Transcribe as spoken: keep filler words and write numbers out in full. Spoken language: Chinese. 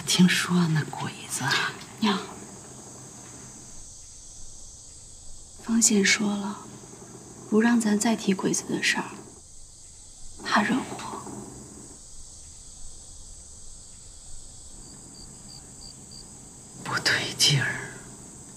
听说那鬼子， 娘，方宪说了，不让咱再提鬼子的事儿，怕惹祸。 不对劲儿。